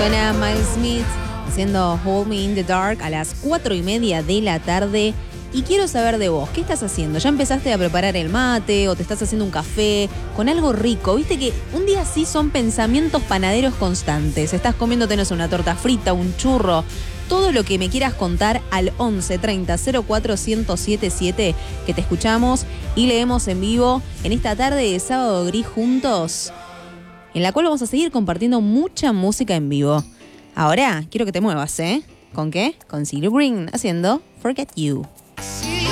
Suena Miles Smith haciendo Hold Me in the Dark a las 4:30 de la tarde. Y quiero saber de vos, ¿qué estás haciendo? ¿Ya empezaste a preparar el mate o te estás haciendo un café con algo rico? Viste que un día sí son pensamientos panaderos constantes. Estás comiéndote, no sé, una torta frita, un churro. Todo lo que me quieras contar al 11 30 04 1077, que te escuchamos y leemos en vivo en esta tarde de Sábado Gris juntos, en la cual vamos a seguir compartiendo mucha música en vivo. Ahora quiero que te muevas, ¿eh? ¿Con qué? Con CeeLo Green haciendo Forget You. Sí.